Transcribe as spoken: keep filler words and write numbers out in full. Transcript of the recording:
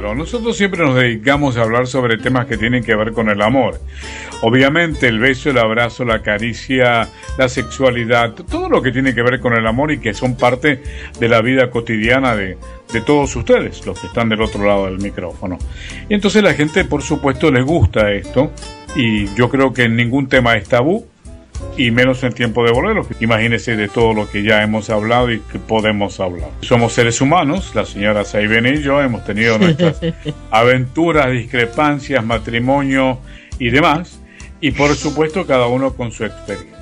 Claro, nosotros siempre nos dedicamos a hablar sobre temas que tienen que ver con el amor. Obviamente el beso, el abrazo, la caricia, la sexualidad, todo lo que tiene que ver con el amor y que son parte de la vida cotidiana de, de todos ustedes, los que están del otro lado del micrófono. Y entonces la gente, por supuesto, les gusta esto y yo creo que ningún tema es tabú. Y menos en tiempo de bolero. Imagínense de todo lo que ya hemos hablado y que podemos hablar. Somos seres humanos, la señora Saibene y yo hemos tenido nuestras aventuras, discrepancias, matrimonio y demás. Y por supuesto cada uno con su experiencia.